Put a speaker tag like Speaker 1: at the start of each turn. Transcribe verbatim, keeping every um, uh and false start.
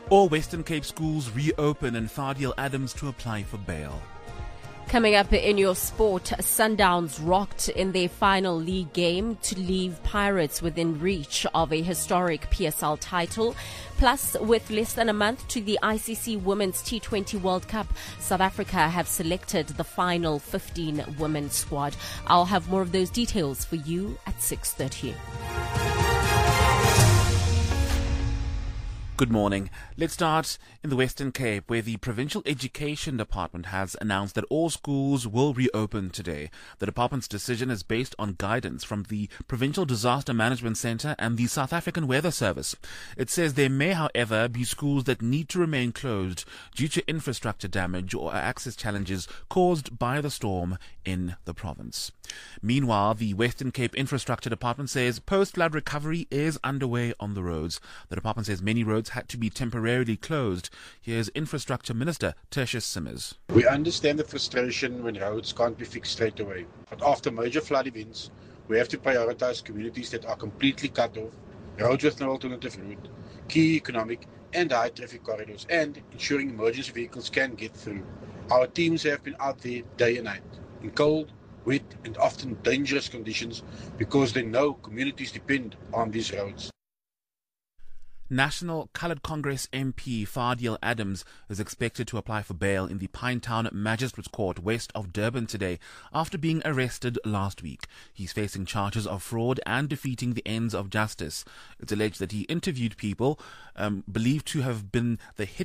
Speaker 1: All Western Cape schools reopen and Fadiel Adams to apply for bail.
Speaker 2: Coming up in your sport, Sundowns rocked in their final league game to leave Pirates within reach of a historic P S L title. Plus, with less than a month to the I C C Women's T twenty World Cup, South Africa have selected the final fifteen women's squad. I'll have more of those details for you at six thirty.
Speaker 1: Good morning. Let's start in the Western Cape, where the Provincial Education Department has announced that all schools will reopen today. The department's decision is based on guidance from the Provincial Disaster Management Centre and the South African Weather Service. It says there may, however, be schools that need to remain closed due to infrastructure damage or access challenges caused by the storm in the province. Meanwhile, the Western Cape Infrastructure Department says post-flood recovery is underway on the roads. The department says many roads had to be temporarily closed. Here's Infrastructure Minister Tertius Simmers.
Speaker 3: We understand the frustration when roads can't be fixed straight away. But after major flood events, we have to prioritize communities that are completely cut off, roads with no alternative route, key economic and high traffic corridors, and ensuring emergency vehicles can get through. Our teams have been out there day and night in cold, wet and often dangerous conditions because they know communities depend on these roads.
Speaker 1: National Coloured Congress M P Fadiel Adams is expected to apply for bail in the Pinetown Magistrates Court west of Durban today after being arrested last week. He's facing charges of fraud and defeating the ends of justice. It's alleged that he interviewed people um, believed to have been the hit